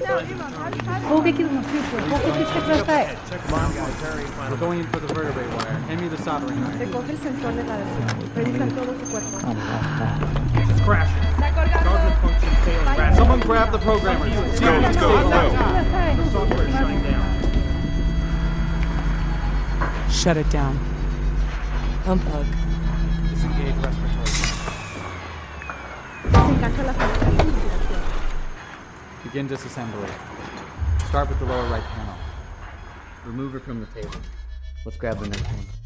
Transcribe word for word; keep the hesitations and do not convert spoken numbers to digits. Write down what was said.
攻撃のスイッチを攻撃してください。 We're going in for the vertebrae wire. Hand me the soldering iron. Recoge el sensor de la adhesión. Revisa todo su cuerpo. It's crashing. Guarded function failing. Someone grab the programmer. Let's go, let's go, let's go. The software is shutting down. Shut it down. Unplug. Disengage respiratory. Desengancha la salida de ventilación. Begin disassembly. Start with the lower right panel. Remove it from the table. Let's grab the next one.